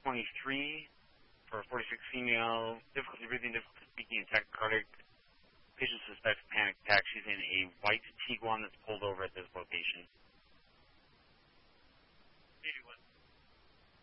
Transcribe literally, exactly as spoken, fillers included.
twenty-three for a forty-six female, difficulty breathing, difficulty speaking, and tachycardic. Patient suspects panic attack. She's in a white Tiguan that's pulled over at this location.